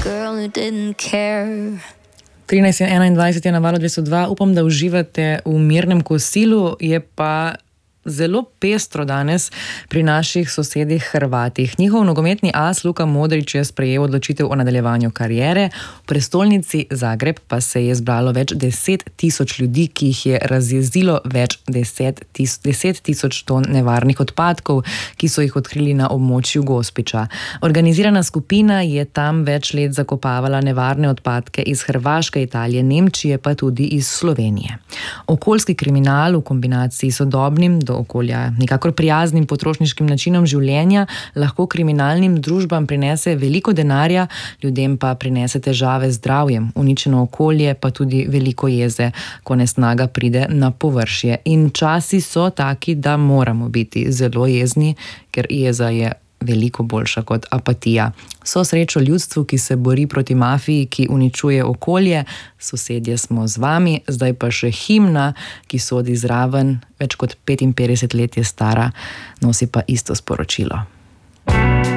girl who didn't care. 13 in 21 je na Valu 202. Upam, da uživate v mirnem kosilu, je pa zelo pestro danes pri naših sosedih Hrvatih. Njihov nogometni as Luka Modrić je sprejel odločitev o nadaljevanju kariere. V prestolnici Zagreb pa se je zbralo več 10.000 ljudi, ki jih je razjezilo več 10.000 ton nevarnih odpadkov, ki so jih odkrili na območju Gospića. Organizirana skupina je tam več let zakopavala nevarne odpadke iz Hrvaške, Italije, Nemčije, pa tudi iz Slovenije. Okoljski kriminal v kombinaciji s sodobnim, do okolja nikakor prijaznim potrošniškim načinom življenja lahko kriminalnim družbam prinese veliko denarja, ljudem pa prinese težave z zdravjem, uničeno okolje, pa tudi veliko jeze, ko nesnaga pride na površje. In časi so taki, da moramo biti zelo jezni, ker jeza je veliko boljša kot apatija. So srečo ljudstvu, ki se bori proti mafiji, ki uničuje okolje. Sosedje smo z vami, zdaj pa še himna, ki sodi zraven, več kot 55 let je stara, nosi pa isto sporočilo.